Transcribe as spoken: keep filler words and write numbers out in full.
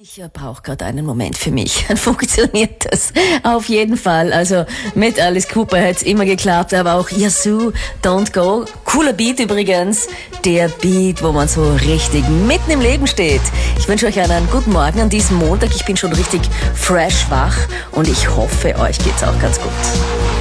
Ich brauche gerade einen Moment für mich. Dann funktioniert das auf jeden Fall. Also mit Alice Cooper hat es immer geklappt, aber auch Yazoo, Don't Go. Cooler Beat übrigens. Der Beat, wo man so richtig mitten im Leben steht. Ich wünsche euch einen guten Morgen an diesem Montag. Ich bin schon richtig fresh wach und ich hoffe, euch geht's auch ganz gut.